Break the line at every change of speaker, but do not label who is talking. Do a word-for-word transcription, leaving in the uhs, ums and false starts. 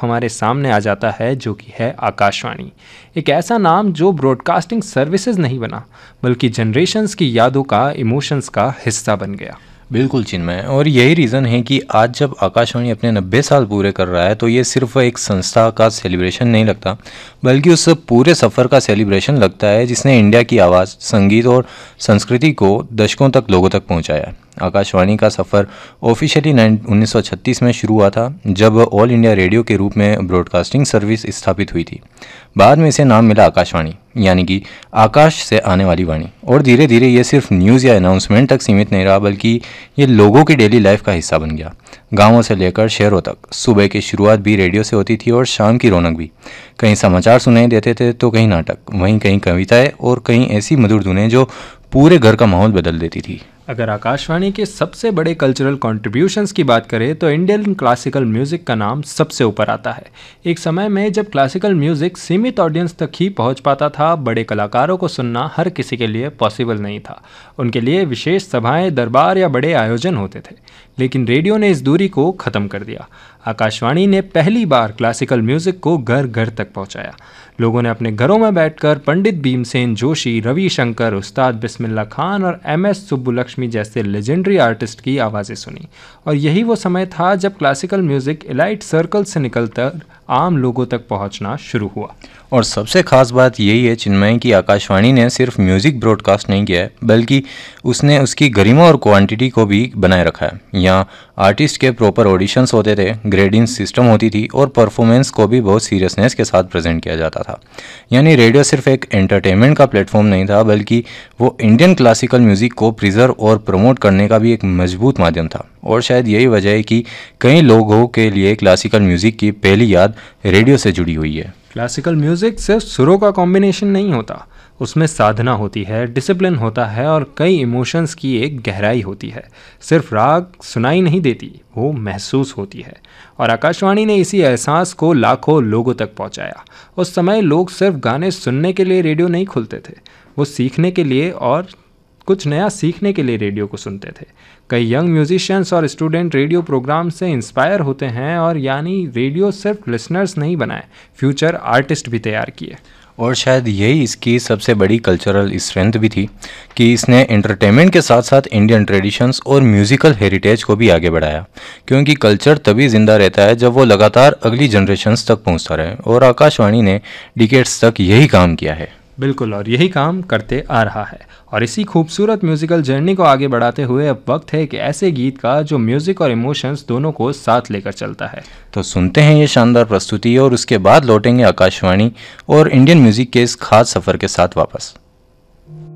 हमारे सामने आ जाता है, जो कि है आकाशवाणी। एक ऐसा नाम जो ब्रॉडकास्टिंग सर्विसेज नहीं बना, बल्कि जनरेशन्स की यादों का, इमोशंस का हिस्सा बन गया।
बिल्कुल चिन्मय, और यही रीज़न है कि आज जब आकाशवाणी अपने नब्बे साल पूरे कर रहा है तो ये सिर्फ एक संस्था का सेलिब्रेशन नहीं लगता, बल्कि उस पूरे सफ़र का सेलिब्रेशन लगता है जिसने इंडिया की आवाज़, संगीत और संस्कृति को दशकों तक लोगों तक पहुंचाया। आकाशवाणी का सफ़र ऑफिशियली उन्नीस सौ छत्तीस में शुरू हुआ था, जब ऑल इंडिया रेडियो के रूप में ब्रॉडकास्टिंग सर्विस स्थापित हुई थी। बाद में इसे नाम मिला आकाशवाणी, यानी कि आकाश से आने वाली वाणी, और धीरे धीरे ये सिर्फ न्यूज़ या अनाउंसमेंट तक सीमित नहीं रहा, बल्कि ये लोगों की डेली लाइफ का हिस्सा बन गया। गांवों से लेकर शहरों तक सुबह की शुरुआत भी रेडियो से होती थी और शाम की रौनक भी। कहीं समाचार सुनाई देते थे तो कहीं नाटक, वहीं कहीं कविताएं और कहीं ऐसी मधुर धुनें जो पूरे घर का माहौल बदल देती थी।
अगर आकाशवाणी के सबसे बड़े कल्चरल कंट्रीब्यूशंस की बात करें तो इंडियन क्लासिकल म्यूज़िक का नाम सबसे ऊपर आता है। एक समय में जब क्लासिकल म्यूज़िक सीमित ऑडियंस तक ही पहुंच पाता था, बड़े कलाकारों को सुनना हर किसी के लिए पॉसिबल नहीं था। उनके लिए विशेष सभाएं, दरबार या बड़े आयोजन होते थे। लेकिन रेडियो ने इस दूरी को ख़त्म कर दिया। आकाशवाणी ने पहली बार क्लासिकल म्यूज़िक को घर घर तक पहुंचाया। लोगों ने अपने घरों में बैठकर पंडित भीमसेन जोशी, रविशंकर, उस्ताद बिस्मिल्लाह खान और एम एस सुब्बुलक्ष्मी जैसे लेजेंडरी आर्टिस्ट की आवाज़ें सुनी। और यही वो समय था जब क्लासिकल म्यूज़िक एलाइट सर्कल से निकलकर आम लोगों तक पहुंचना शुरू हुआ।
और सबसे खास बात यही है चिन्मय कि आकाशवाणी ने सिर्फ म्यूज़िक ब्रॉडकास्ट नहीं किया है, बल्कि उसने उसकी गरिमा और क्वांटिटी को भी बनाए रखा है। यहाँ आर्टिस्ट के प्रॉपर ऑडिशंस होते थे, ग्रेडिंग सिस्टम होती थी और परफॉर्मेंस को भी बहुत सीरियसनेस के साथ प्रेजेंट किया जाता था। यानी रेडियो सिर्फ एक एंटरटेनमेंट का प्लेटफॉर्म नहीं था, बल्कि वो इंडियन क्लासिकल म्यूज़िक को प्रिजर्व और प्रमोट करने का भी एक मजबूत माध्यम था। और शायद यही वजह है कि कई लोगों के लिए क्लासिकल म्यूज़िक की पहली याद रेडियो से जुड़ी हुई है।
क्लासिकल म्यूज़िक सिर्फ सुरों का कॉम्बिनेशन नहीं होता, उसमें साधना होती है, डिसिप्लिन होता है और कई इमोशंस की एक गहराई होती है। सिर्फ राग सुनाई नहीं देती, वो महसूस होती है। और आकाशवाणी ने इसी एहसास को लाखों लोगों तक पहुंचाया। उस समय लोग सिर्फ गाने सुनने के लिए रेडियो नहीं खोलते थे, वो सीखने के लिए और कुछ नया सीखने के लिए रेडियो को सुनते थे। कई यंग म्यूजिशियंस और स्टूडेंट रेडियो प्रोग्राम से इंस्पायर होते हैं, और यानी रेडियो सिर्फ लिसनर्स नहीं बनाए, फ्यूचर आर्टिस्ट भी तैयार किए।
और शायद यही इसकी सबसे बड़ी कल्चरल स्ट्रेंथ भी थी कि इसने एंटरटेनमेंट के साथ साथ इंडियन ट्रेडिशंस और म्यूज़िकल हेरिटेज को भी आगे बढ़ाया, क्योंकि कल्चर तभी जिंदा रहता है जब वो लगातार अगली जनरेशन्स तक पहुंचता रहे, और आकाशवाणी ने डिकेड्स तक यही काम किया है।
बिल्कुल, और यही काम करते आ रहा है। और इसी खूबसूरत म्यूज़िकल जर्नी को आगे बढ़ाते हुए अब वक्त है कि ऐसे गीत का जो म्यूज़िक और इमोशंस दोनों को साथ लेकर चलता है।
तो सुनते हैं ये शानदार प्रस्तुति और उसके बाद लौटेंगे आकाशवाणी और इंडियन म्यूज़िक के इस खास सफ़र के साथ वापस।